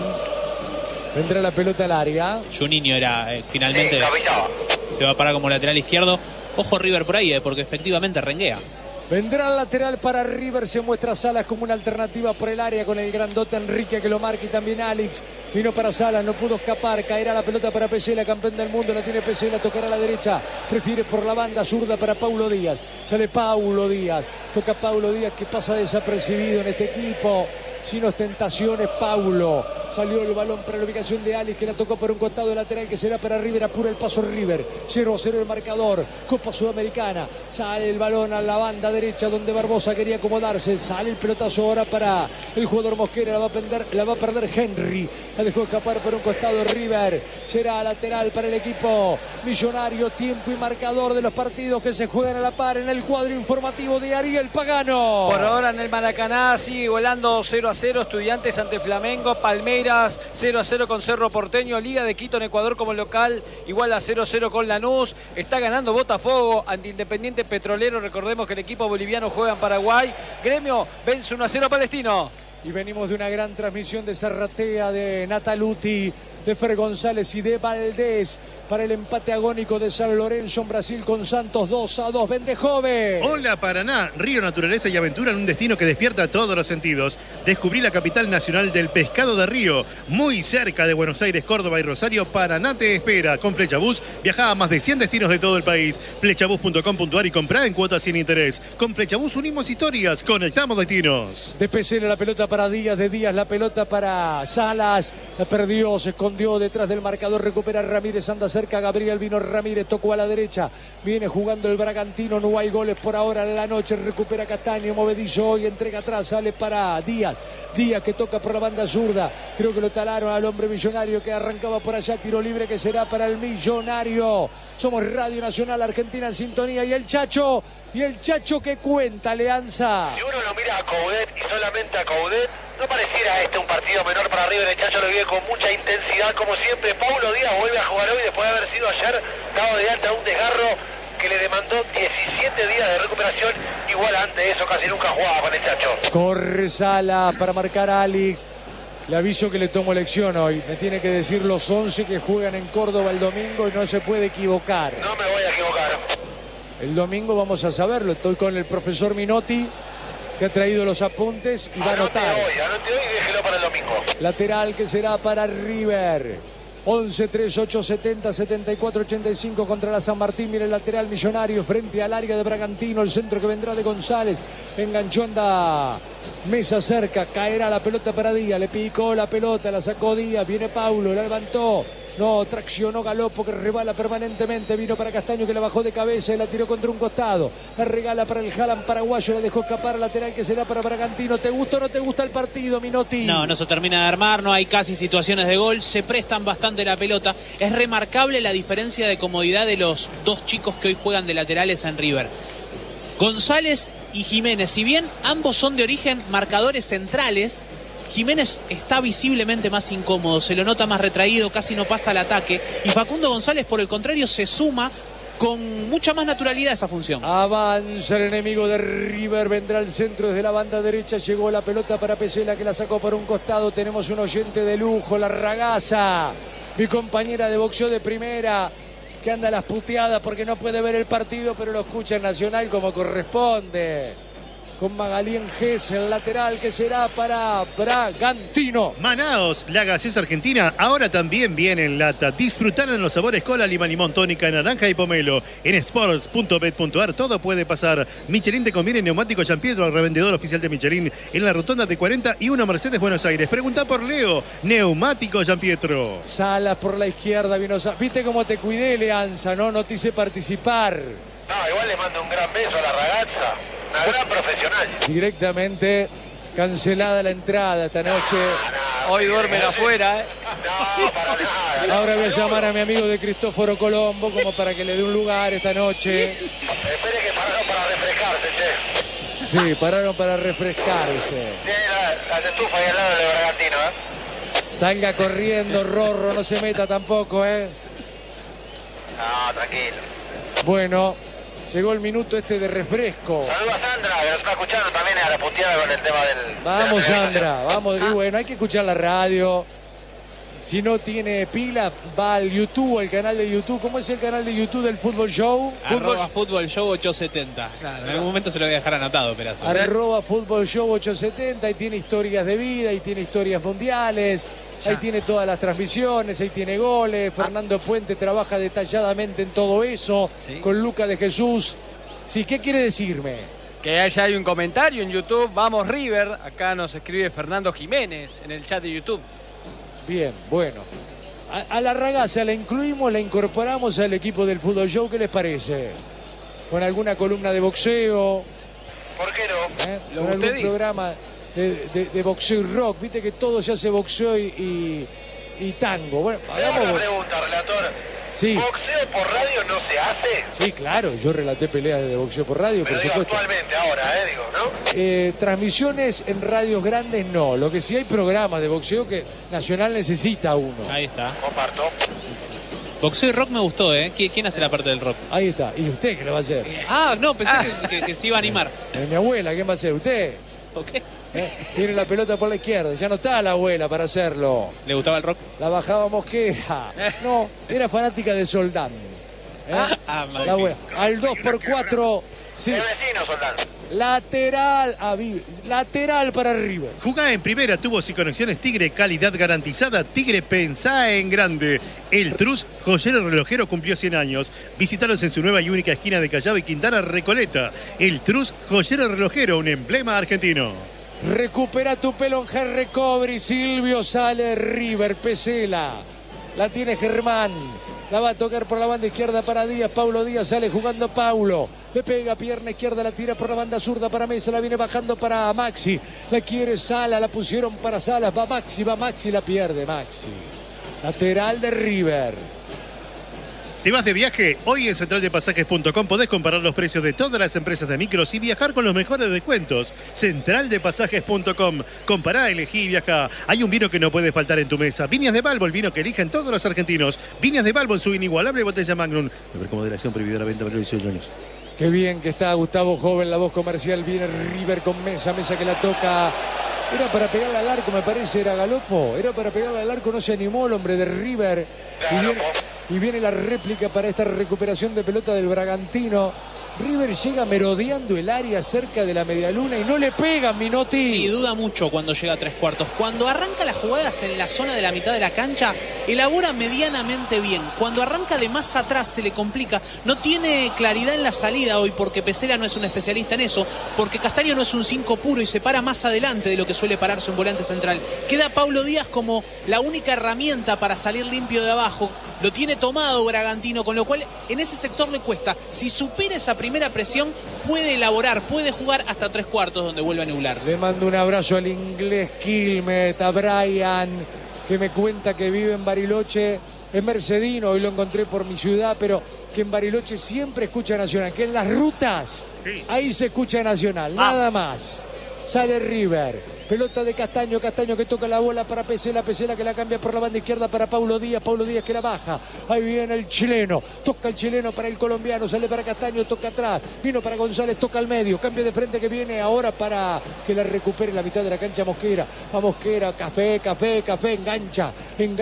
Vendrá la pelota al área. Juninho era finalmente. Sí, se va a parar como lateral izquierdo. Ojo River por ahí, porque efectivamente renguea. Vendrá el lateral para River, se muestra Salas como una alternativa por el área con el grandote Enrique que lo marca y también Alex. Vino para Salas, no pudo escapar, caerá la pelota para Pesela, campeón del mundo, la tiene Pesela, tocará a la derecha, prefiere por la banda zurda para Paulo Díaz. Sale Paulo Díaz, toca Paulo Díaz que pasa desapercibido en este equipo. Sin ostentaciones, Paulo. Salió el balón para la ubicación de Alex que la tocó por un costado lateral que será para River. Apura el paso River. 0-0 el marcador. Copa Sudamericana. Sale el balón a la banda derecha donde Barbosa quería acomodarse. Sale el pelotazo ahora para el jugador Mosquera. La va a perder Henry. La dejó escapar por un costado River. Será lateral para el equipo millonario. Tiempo y marcador de los partidos que se juegan a la par en el cuadro informativo de Ariel Pagano. Por ahora en el Maracaná sigue volando 0-0 Estudiantes ante Flamengo, Palmeiras 0-0 con Cerro Porteño, Liga de Quito en Ecuador como local igual a 0-0 con Lanús, está ganando Botafogo ante Independiente Petrolero, recordemos que el equipo boliviano juega en Paraguay, Gremio vence 1-0 Palestino. Y venimos de una gran transmisión de Zarratea, de Nataluti, de Fer González y de Valdés para el empate agónico de San Lorenzo en Brasil con Santos 2-2. Vende joven. Hola Paraná, río, naturaleza y aventura en un destino que despierta todos los sentidos. Descubrí la capital nacional del pescado de río, muy cerca de Buenos Aires, Córdoba y Rosario. Paraná te espera. Con Flechabús viaja a más de 100 destinos de todo el país. Flechabús.com.ar y comprá en cuotas sin interés. Con Flechabús unimos historias, conectamos destinos. De Pesela la pelota para Díaz, de Díaz la pelota para Salas. La perdió, se escondió detrás del marcador, recupera Ramírez, anda a cerca Gabriel Vino Ramírez, tocó a la derecha, viene jugando el Bragantino, no hay goles por ahora en la noche, recupera Castaño, movedizo hoy, entrega atrás, sale para Díaz que toca por la banda zurda, creo que lo talaron al hombre millonario que arrancaba por allá, tiro libre que será para el millonario. Somos Radio Nacional Argentina en sintonía y el Chacho que cuenta, Leanza. Si uno lo mira a Coudet y solamente a Coudet, no pareciera un partido menor para River. El Chacho lo vive con mucha intensidad, como siempre. Paulo Díaz vuelve a jugar hoy después de haber sido ayer dado de alta un desgarro que le demandó 17 días de recuperación. Igual antes de eso casi nunca jugaba con el Chacho. Corre Sala para marcar a Alex. Le aviso que le tomo lección hoy. Me tiene que decir los 11 que juegan en Córdoba el domingo y no se puede equivocar. No me voy a equivocar. El domingo vamos a saberlo. Estoy con el profesor Minotti, que ha traído los apuntes y va a anotar. Anote hoy y déjelo para el domingo. Lateral que será para River. 11-3-8-70-74-85 contra la San Martín. Mira el lateral millonario frente al área de Bragantino. El centro que vendrá de González. Enganchó, anda Mesa cerca. Caerá la pelota para Díaz. Le picó la pelota, la sacó Díaz. Viene Paulo, la levantó. No, traccionó Galopo que rebala permanentemente. Vino para Castaño que la bajó de cabeza y la tiró contra un costado. La regala para el Haaland paraguayo. La dejó escapar, lateral que será para Bragantino. ¿Te gusta o no te gusta el partido, Minotti? No se termina de armar. No hay casi situaciones de gol. Se prestan bastante la pelota. Es remarcable la diferencia de comodidad de los dos chicos que hoy juegan de laterales en River. González y Jiménez. Si bien ambos son de origen marcadores centrales, Jiménez está visiblemente más incómodo, se lo nota más retraído, casi no pasa al ataque. Y Facundo González, por el contrario, se suma con mucha más naturalidad a esa función. Avanza el enemigo de River, vendrá al centro desde la banda derecha, llegó la pelota para Pesela que la sacó por un costado. Tenemos un oyente de lujo, la Ragazza, mi compañera de boxeo de primera, que anda a las puteadas porque no puede ver el partido, pero lo escucha en Nacional como corresponde. Con Magalien Gess, el lateral que será para Bragantino. Manaos, la gaseosa argentina, ahora también viene en lata. Disfrutar en los sabores cola, lima, limón, tónica, naranja y pomelo. En sports.bet.ar todo puede pasar. Michelin te conviene neumático Gianpietro, al revendedor oficial de Michelin, en la rotonda de 41 Mercedes, Buenos Aires. Pregunta por Leo, neumático Gianpietro. Salas por la izquierda, vino ¿Viste cómo te cuidé, Leanza? No te hice participar. No, igual le mando un gran beso a la Ragazza. Una gran profesional. Directamente cancelada la entrada esta noche. Hoy duermen afuera, No, para nada. Ahora voy a llamar a mi amigo de Cristóforo Colombo como para que le dé un lugar esta noche. Espere que pararon para refrescarse, che. Sí, pararon para refrescarse. Tiene la estufa ahí al lado del Bragantino, Salga corriendo, Rorro, no se meta tampoco, No, tranquilo. Bueno, llegó el minuto este de refresco. Saludos a Sandra, que nos está escuchando también a la puteada con el tema del... Vamos, Sandra, vamos. Y bueno, hay que escuchar la radio. Si no tiene pila, va al YouTube, al canal de YouTube. ¿Cómo es el canal de YouTube del Fútbol Show? Fútbol Show 870. Claro, en algún momento se lo voy a dejar anotado, Perazo. @Fútbol Show 870. Ahí tiene historias de vida, ahí tiene historias mundiales. Ahí tiene todas las transmisiones, ahí tiene goles. Fernando Puente trabaja detalladamente en todo eso. Sí. Con Luca de Jesús. Sí, ¿qué quiere decirme? Que allá hay un comentario en YouTube. Vamos River. Acá nos escribe Fernando Jiménez en el chat de YouTube. Bien, bueno. A la Ragazza la incluimos, la incorporamos al equipo del Fútbol Show. ¿Qué les parece? ¿Con alguna columna de boxeo? ¿Por qué no? ¿Con algún programa de boxeo y rock? Viste que todo se hace boxeo y tango. Bueno, hagamos una pregunta, relator. Sí. ¿Boxeo por radio no se hace? Sí, claro, yo relaté peleas de boxeo por radio, pero por digo supuesto. Actualmente, ahora, digo, ¿no? Transmisiones en radios grandes no. Lo que sí hay programas de boxeo que Nacional necesita uno. Ahí está. Comparto. Boxeo y rock me gustó, ¿eh? ¿Quién hace la parte del rock? Ahí está. ¿Y usted qué lo va a hacer? No, pensé que se iba a animar. Mi abuela, ¿quién va a hacer? ¿Usted? Okay. Tiene la pelota por la izquierda, ya no está la abuela para hacerlo. ¿Le gustaba el rock? La bajaba Mosquera. No, era fanática de Soldán. La abuela. Al 2x4. Sí. Vecino, Soldán. Lateral para River. Jugá en primera, tubos y conexiones Tigre, calidad garantizada. Tigre, pensá en grande. El Trus, joyero relojero, cumplió 100 años. Visítalos en su nueva y única esquina de Callao y Quintana, Recoleta. El Trus, joyero relojero, un emblema argentino. Recupera tu pelo en Hair Recovery. Silvio sale River, Pesela. La tiene Germán. La va a tocar por la banda izquierda para Díaz. Paulo Díaz sale jugando Paulo. Le pega pierna izquierda, la tira por la banda zurda para Mesa. La viene bajando para Maxi. La quiere Sala, la pusieron para Salas. Va Maxi, la pierde Maxi. Lateral de River. ¿Te vas de viaje? Hoy en centraldepasajes.com podés comparar los precios de todas las empresas de micros y viajar con los mejores descuentos. Centraldepasajes.com. Compará, elegí y viajá. Hay un vino que no puede faltar en tu mesa. Viñas de Balbo, el vino que eligen todos los argentinos. Viñas de Balbo en su inigualable botella Magnum. Beber con moderación, prohibida la venta para los 18 años. Qué bien que está Gustavo Joven, la voz comercial. Viene River con Mesa que la toca. Era para pegarle al arco, me parece, era Galopo. Era para pegarle al arco, no se animó el hombre de River. Y viene la réplica para esta recuperación de pelota del Bragantino. River llega merodeando el área cerca de la medialuna y no le pega Minotti. Sí, duda mucho cuando llega a 3/4. Cuando arranca las jugadas en la zona de la mitad de la cancha, elabora medianamente bien. Cuando arranca de más atrás se le complica. No tiene claridad en la salida hoy porque Pesela no es un especialista en eso. Porque Castaño no es un 5 puro y se para más adelante de lo que suele pararse un volante central. Queda Paulo Díaz como la única herramienta para salir limpio de abajo. Lo tiene tomado Bragantino, con lo cual en ese sector le cuesta. Si supera esa primera presión, puede elaborar, puede jugar hasta 3/4 donde vuelve a nublarse. Le mando un abrazo al inglés Quilmet, a Brian, que me cuenta que vive en Bariloche, en Mercedino, hoy lo encontré por mi ciudad, pero que en Bariloche siempre escucha Nacional, que en las rutas, ahí se escucha Nacional, nada más. Sale River. Pelota de Castaño que toca la bola para Pesela que la cambia por la banda izquierda para Paulo Díaz que la baja. Ahí viene el chileno, toca el chileno para el colombiano, sale para Castaño, toca atrás, vino para González, toca al medio, cambio de frente que viene ahora para que la recupere la mitad de la cancha Mosquera. A Mosquera, café, engancha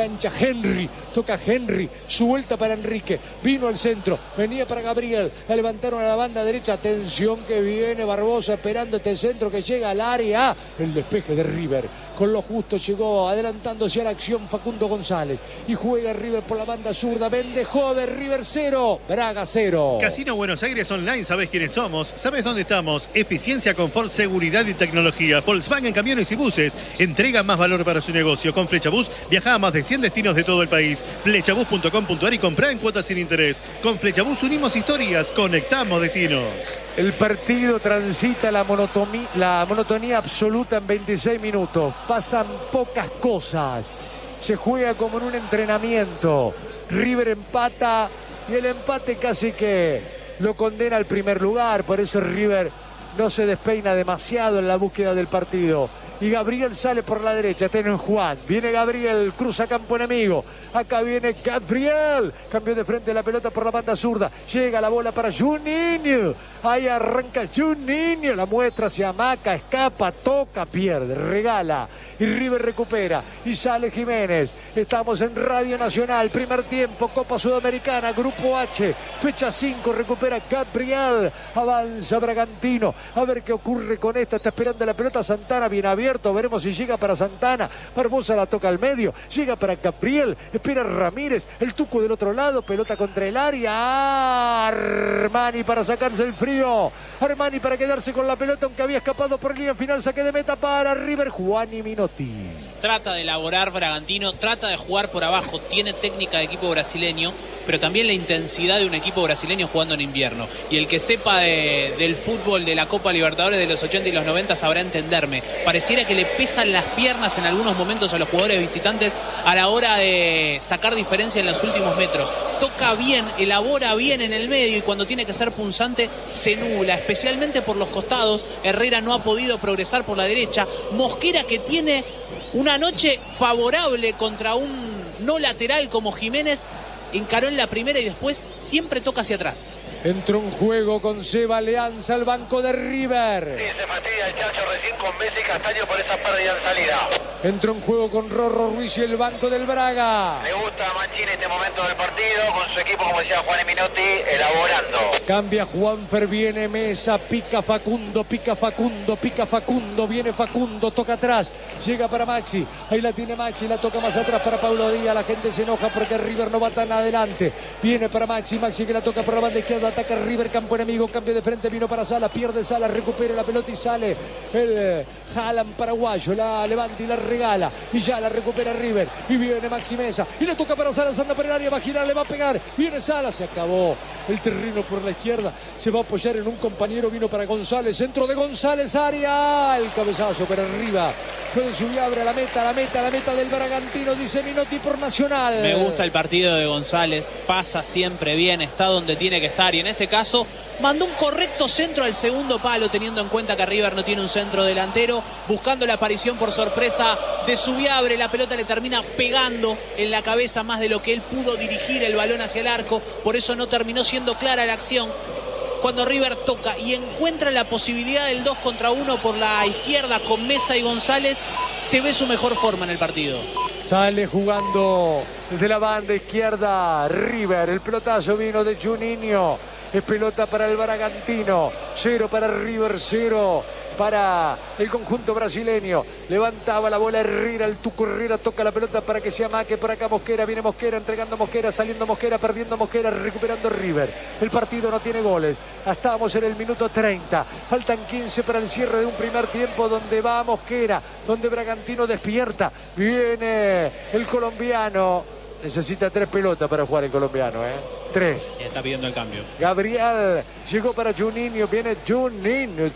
Henry, toca Henry, suelta para Enrique, vino al centro, venía para Gabriel, la levantaron a la banda derecha, atención que viene Barbosa esperando este centro que llega al área, el despeje de River, con lo justo llegó adelantándose a la acción Facundo González y juega River por la banda zurda, vende joven, River 0, Braga 0. Casino Buenos Aires Online, ¿sabés quiénes somos? ¿Sabés dónde estamos? Eficiencia, confort, seguridad y tecnología. Volkswagen Camiones y Buses entrega más valor para su negocio. Con Flechabús viaja a más de 100 destinos de todo el país. Flechabús.com.ar y comprá en cuotas sin interés. Con Flechabús unimos historias, conectamos destinos. El partido transita la monotonía absoluta en 26 minutos. Pasan pocas cosas. Se juega como en un entrenamiento. River empata y el empate casi que lo condena al primer lugar. Por eso River no se despeina demasiado en la búsqueda del partido. Y Gabriel sale por la derecha, tiene Juan, viene Gabriel, cruza campo enemigo, acá viene Gabriel, cambió de frente la pelota por la banda zurda, llega la bola para Juninho, ahí arranca Juninho, la muestra hacia Maca, escapa, toca, pierde, regala, y River recupera, y sale Jiménez. Estamos en Radio Nacional, primer tiempo, Copa Sudamericana, Grupo H, fecha 5, recupera Gabriel, avanza Bragantino, a ver qué ocurre con esta, está esperando la pelota Santana, bien abierto. Veremos si llega para Santana. Barbosa la toca al medio. Llega para Gabriel. Espera Ramírez. El Tuco del otro lado. Pelota contra el área. Armani para sacarse el frío. Armani para quedarse con la pelota, aunque había escapado por línea final. Saque de meta para River. Juani Minotti. Trata de elaborar Bragantino. Trata de jugar por abajo. Tiene técnica de equipo brasileño, pero también la intensidad de un equipo brasileño jugando en invierno. Y el que sepa del fútbol de la Copa Libertadores de los 80 y los 90 sabrá entenderme. Pareciera que le pesan las piernas en algunos momentos a los jugadores visitantes a la hora de sacar diferencia en los últimos metros. Toca bien, elabora bien en el medio y cuando tiene que ser punzante se nubla, especialmente por los costados. Herrera no ha podido progresar por la derecha. Mosquera, que tiene una noche favorable contra un no lateral como Jiménez, encaró en la primera y después siempre toca hacia atrás. Entró en juego con Seba Alianza al banco de River. Sí, se fastidia el Chacho recién con Messi y Castaño por esa pérdida en salida. Entró en juego con Rorro Ruiz y el banco del Braga. Le gusta a Mancini este momento del partido, con su equipo, como decía Juan Minotti, elaborando. Cambia Juanfer, viene Mesa, pica Facundo, viene Facundo, toca atrás, llega para Maxi, ahí la tiene Maxi, la toca más atrás para Paulo Díaz, la gente se enoja porque River no va tan adelante, viene para Maxi que la toca por la banda izquierda, ataca River, campo enemigo, cambio de frente, vino para Salas, pierde Salas, recupera la pelota y sale el Haaland paraguayo, la levanta y la regala, y ya la recupera River, y viene Maxi Mesa, y la toca para Salas, anda por el área, va a girar, le va a pegar, viene Salas, se acabó el terreno por la izquierda, se va a apoyar en un compañero, vino para González, centro de González, área, el cabezazo, pero arriba fue de Subiabre a la meta del Bragantino, dice Minotti por Nacional. Me gusta el partido de González, pasa siempre bien, está donde tiene que estar, y en este caso mandó un correcto centro al segundo palo, teniendo en cuenta que River no tiene un centro delantero, buscando la aparición por sorpresa de Subiabre, la pelota le termina pegando en la cabeza más de lo que él pudo dirigir el balón hacia el arco, por eso no terminó siendo clara la acción. Cuando River toca y encuentra la posibilidad del 2 contra 1 por la izquierda con Mesa y González, se ve su mejor forma en el partido. Sale jugando desde la banda izquierda River, el pelotazo vino de Juninho, es pelota para el Bragantino, 0 para River, 0 para el conjunto brasileño. Levantaba la bola Herrera, el Tuco Herrera toca la pelota para que se amaque por acá Mosquera, viene Mosquera, entregando Mosquera, saliendo Mosquera, perdiendo Mosquera, recuperando River. El partido no tiene goles, estamos en el minuto 30, faltan 15 para el cierre de un primer tiempo donde va Mosquera, donde Bragantino despierta, viene el colombiano, necesita 3 pelotas para jugar el colombiano, 3. Está pidiendo el cambio. Gabriel llegó para Juninho, viene Juninho,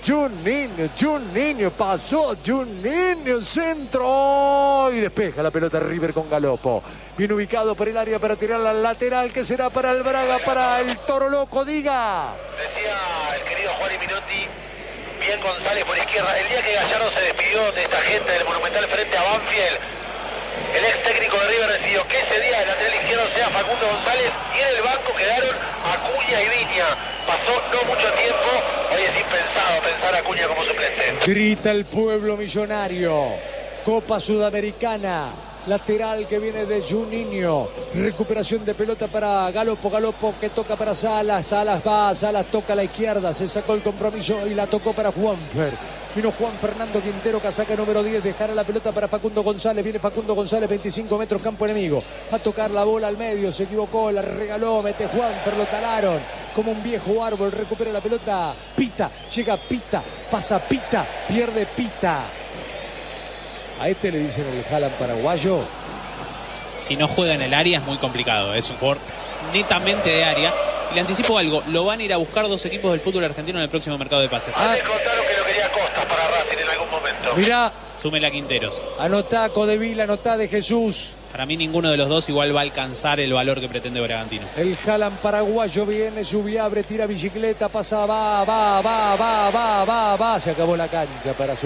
pasó Juninho, centro y despeja la pelota River con Galopo. Bien ubicado por el área para tirar la lateral que será para el Braga, para el Toro Loco, diga. Decía el querido Juan Minotti, bien González por izquierda. El día que Gallardo se despidió de esta gente del Monumental frente a Banfield, el ex técnico de River decidió que ese día el lateral izquierdo sea Facundo González y en el banco quedaron Acuña y Viña. Pasó no mucho tiempo, hoy es impensado pensar a Acuña como suplente. Grita el pueblo millonario, Copa Sudamericana, lateral que viene de Juninho, recuperación de pelota para Galopo que toca para Salas, Salas toca a la izquierda, se sacó el compromiso y la tocó para Juanfer. Vino Juan Fernando Quintero, casaca número 10, dejará la pelota para Facundo González, viene Facundo González, 25 metros, campo enemigo, va a tocar la bola al medio, se equivocó, la regaló, mete Juanfer, lo talaron como un viejo árbol, recupera la pelota, Pita, llega Pita, pasa Pita, pierde Pita. A este le dicen el Haaland paraguayo. Si no juega en el área es muy complicado, es un jugador netamente de área. Y le anticipo algo, lo van a ir a buscar 2 equipos del fútbol argentino en el próximo mercado de pases. Antes contaron que lo quería Costas para Racing en algún momento. Mirá, Súmela a Quinteros. anotá Codevila, anotá de Jesús. Para mí ninguno de los dos igual va a alcanzar el valor que pretende Bragantino. El Haaland paraguayo viene, Subiabre, tira bicicleta, pasa, va, se acabó la cancha para su